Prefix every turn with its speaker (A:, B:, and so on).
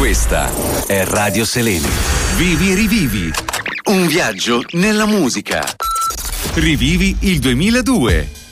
A: Questa è Radio Seleni. Vivi e rivivi. Un viaggio nella musica. Rivivi il 2002.